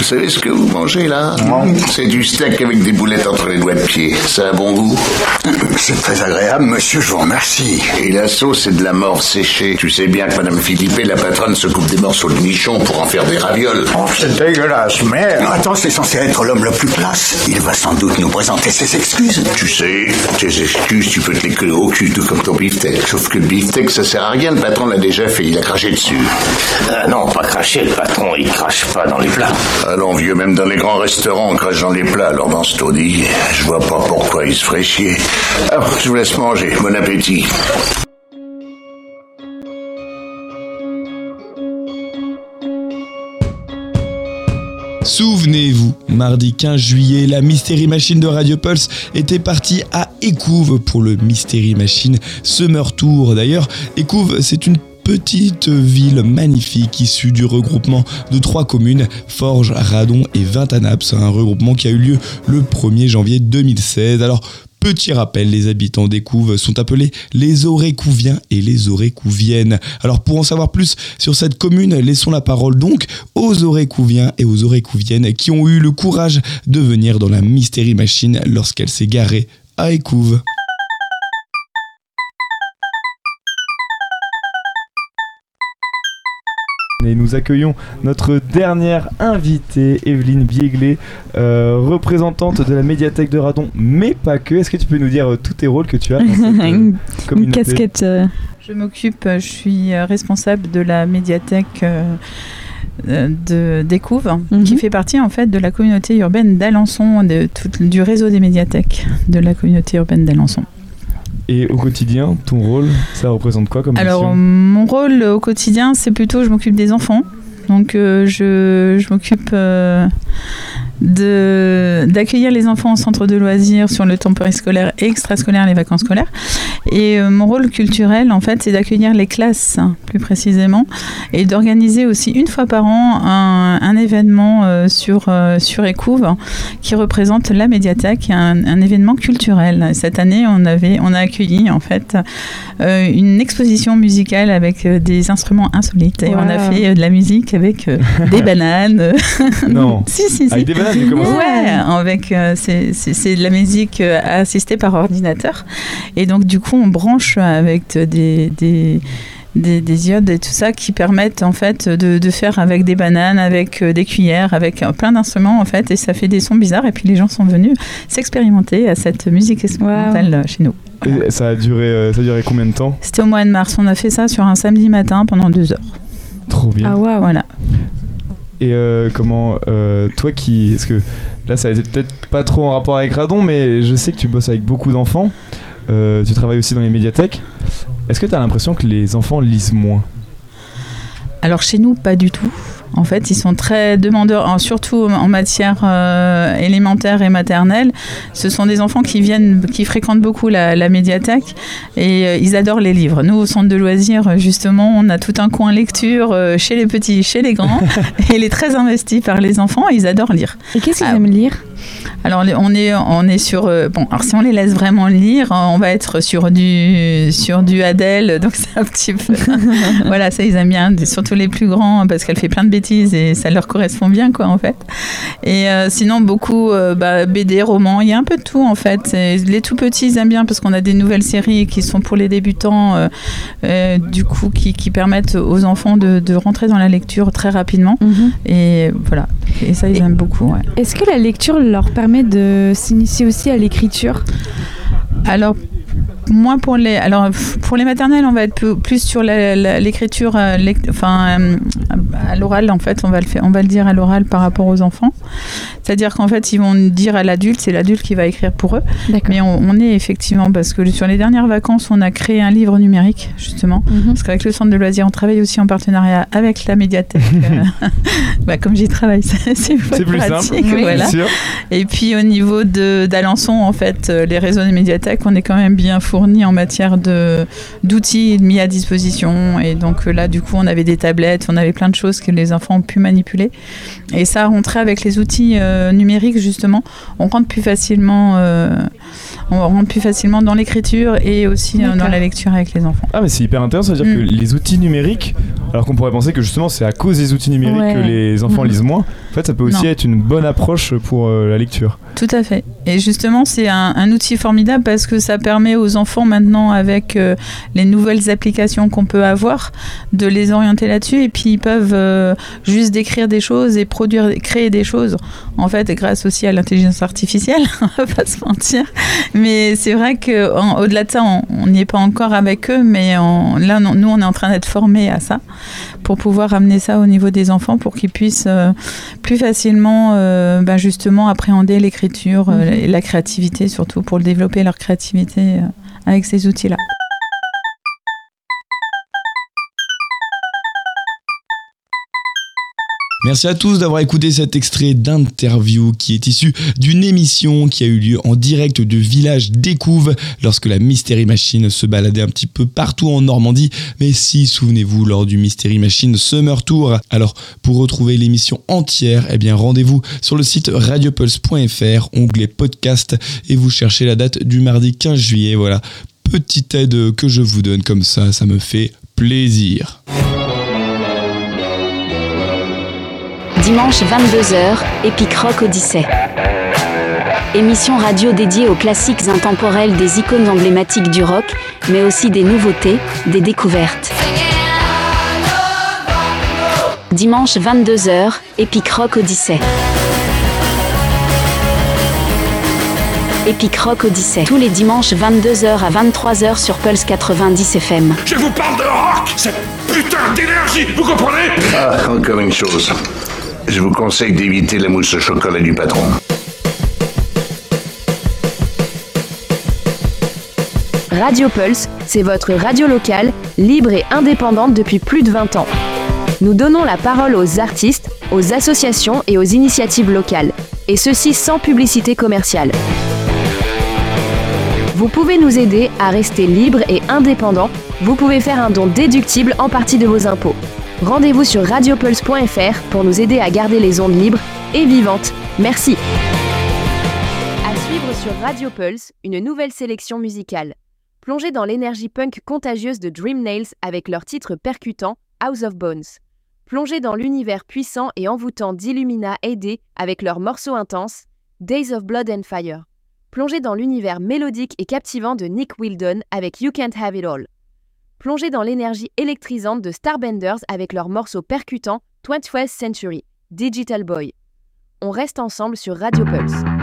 Vous savez ce que vous mangez là? C'est du steak avec des boulettes entre les doigts de pied. Ça a bon goût? C'est très agréable, monsieur, je vous remercie. Et la sauce, c'est de la morve séchée. Tu sais bien que Madame Philippe, la patronne, se coupe des morceaux de nichon pour en faire des ravioles. Oh, c'est dégueulasse, mais... Attends, c'est censé être l'homme le plus classe. Il va sans doute nous présenter ses excuses. Tu sais, tes excuses, tu peux te les coller au cul, tout comme ton beefsteak. Sauf que le beefsteak, ça sert à rien. Le patron l'a déjà fait, il a craché dessus. Non, pas cracher, le patron, il crache pas dans les plats. Allons, vieux, même dans les grands restaurants, on crache dans les plats. Alors dans ce taudis, je vois pas pourquoi il se ferait chier. Alors, je vous laisse manger. Bon appétit. Souvenez-vous, mardi 15 juillet, la Mystery Machine de Radio Pulse était partie à Écouves pour le Mystery Machine Summer Tour. D'ailleurs, Écouves, c'est une petite ville magnifique issue du regroupement de 3 communes, Forges, Radon et Vintanaps, un regroupement qui a eu lieu le 1er janvier 2016. Alors, petit rappel, les habitants d'Écouves sont appelés les Aurécouviens et les Aurécouviennes. Alors pour en savoir plus sur cette commune, laissons la parole donc aux Aurécouviens et aux Aurécouviennes qui ont eu le courage de venir dans la Mystery Machine lorsqu'elle s'est garée à Écouves. Et nous accueillons notre dernière invitée, Evelyne Biegler, représentante de la médiathèque de Radon, mais pas que. Est-ce que tu peux nous dire tous tes rôles que tu as dans cette communauté ? Une casquette. Je suis responsable de la médiathèque d'Écouves, qui fait partie en fait de la communauté urbaine d'Alençon, du réseau des médiathèques de la communauté urbaine d'Alençon. Et au quotidien, ton rôle, ça représente quoi comme mission ? Alors, mon rôle au quotidien, c'est plutôt, je m'occupe des enfants. Donc, je m'occupe d'accueillir les enfants au centre de loisirs sur le temps périscolaire et extrascolaire, les vacances scolaires. Et mon rôle culturel, en fait, c'est d'accueillir les classes, plus précisément, et d'organiser aussi une fois par an un événement sur Écouves qui représente la médiathèque, un événement culturel. Cette année, on a accueilli, en fait, une exposition musicale avec des instruments insolites. Et on a fait de la musique avec des bananes. Non. Si. Avec des bananes, comment ça ? Ouais, avec c'est de la musique assistée par ordinateur. Et donc du coup, on branche avec des iodes et tout ça qui permettent en fait de faire avec des bananes, avec des cuillères, avec plein d'instruments en fait, et ça fait des sons bizarres. Et puis les gens sont venus s'expérimenter à cette musique expérimentale chez nous. Et ça a duré combien de temps ? C'était au mois de mars. On a fait ça sur un samedi matin pendant 2 heures. Trop bien. Ah ouais, voilà. Et comment, toi qui... Parce que là, ça a été peut-être pas trop en rapport avec Radon, mais je sais que tu bosses avec beaucoup d'enfants. Tu travailles aussi dans les médiathèques. Est-ce que tu as l'impression que les enfants lisent moins ? Alors chez nous, pas du tout. En fait, ils sont très demandeurs, surtout en matière élémentaire et maternelle. Ce sont des enfants qui fréquentent beaucoup la médiathèque et ils adorent les livres. Nous, au centre de loisirs, justement, on a tout un coin lecture chez les petits, chez les grands. Et il est très investi par les enfants et ils adorent lire. Et qu'est-ce qu'ils aiment lire ? Alors on est sur alors si on les laisse vraiment lire, on va être sur du Adèle, donc c'est un petit peu voilà, ça ils aiment bien, surtout les plus grands parce qu'elle fait plein de bêtises et ça leur correspond bien quoi en fait. Et sinon beaucoup BD, romans, il y a un peu de tout en fait. Et les tout petits ils aiment bien parce qu'on a des nouvelles séries qui sont pour les débutants du coup qui permettent aux enfants de rentrer dans la lecture très rapidement. Et voilà, et ça ils aiment beaucoup. Ouais. Est-ce que la lecture leur permet de s'initier aussi à l'écriture ? Alors, moins pour les maternelles, on va être plus sur l'écriture, à l'oral en fait, on va le dire à l'oral par rapport aux enfants. C'est-à-dire qu'en fait, ils vont dire à l'adulte, c'est l'adulte qui va écrire pour eux. D'accord. Mais on est effectivement, parce que sur les dernières vacances, on a créé un livre numérique justement, parce qu'avec le centre de loisirs, on travaille aussi en partenariat avec la médiathèque. Comme j'y travaille, c'est plus pratique. Simple. Voilà. Sûr. Et puis au niveau d'Alençon, en fait, les réseaux des médiathèques, on est quand même bien fournis en matière d'outils mis à disposition. Et donc là, du coup, on avait des tablettes, on avait plein de choses que les enfants ont pu manipuler. Et ça a rentré avec les outils numériques, justement. On rentre plus facilement dans l'écriture et aussi dans la lecture avec les enfants. Ah, mais c'est hyper intéressant, c'est-à-dire que les outils numériques Alors qu'on pourrait penser que justement c'est à cause des outils numériques que les enfants lisent moins. En fait, ça peut aussi être une bonne approche pour la lecture. Tout à fait. Et justement, c'est un outil formidable parce que ça permet aux enfants maintenant, avec les nouvelles applications qu'on peut avoir, de les orienter là-dessus. Et puis, ils peuvent juste décrire des choses et créer des choses. En fait, grâce aussi à l'intelligence artificielle, on va pas se mentir. Mais c'est vrai qu'au-delà de ça, on n'y est pas encore avec eux. Mais là, nous, on est en train d'être formés à ça pour pouvoir amener ça au niveau des enfants pour qu'ils puissent plus facilement justement appréhender l'écriture et la créativité, surtout pour développer leur créativité avec ces outils-là. Merci à tous d'avoir écouté cet extrait d'interview qui est issu d'une émission qui a eu lieu en direct du village d'Écouves lorsque la Mystery Machine se baladait un petit peu partout en Normandie. Mais si, souvenez-vous, lors du Mystery Machine Summer Tour. Alors, pour retrouver l'émission entière, rendez-vous sur le site radiopulse.fr, onglet podcast, et vous cherchez la date du mardi 15 juillet. Voilà, petite aide que je vous donne comme ça me fait plaisir. Dimanche 22h, Epic Rock Odyssey. Émission radio dédiée aux classiques intemporels des icônes emblématiques du rock, mais aussi des nouveautés, des découvertes. Dimanche 22h, Epic Rock Odyssey. Epic Rock Odyssey, tous les dimanches 22h à 23h sur Pulse 90 FM. Je vous parle de rock, cette putain d'énergie, vous comprenez? Ah, encore une chose. Je vous conseille d'éviter la mousse au chocolat du patron. Radio Pulse, c'est votre radio locale, libre et indépendante depuis plus de 20 ans. Nous donnons la parole aux artistes, aux associations et aux initiatives locales, et ceci sans publicité commerciale. Vous pouvez nous aider à rester libre et indépendant. Vous pouvez faire un don déductible en partie de vos impôts. Rendez-vous sur radiopulse.fr pour nous aider à garder les ondes libres et vivantes. Merci. À suivre sur Radio Pulse, une nouvelle sélection musicale. Plongez dans l'énergie punk contagieuse de Dream Nails avec leur titre percutant House of Bones. Plongez dans l'univers puissant et envoûtant d'Illumina AD avec leur morceau intense Days of Blood and Fire. Plongez dans l'univers mélodique et captivant de Nick Wildon avec You Can't Have It All. Plongez dans l'énergie électrisante de Starbenders avec leur morceau percutant 21st Century, Digital Boy. On reste ensemble sur Radio Pulse.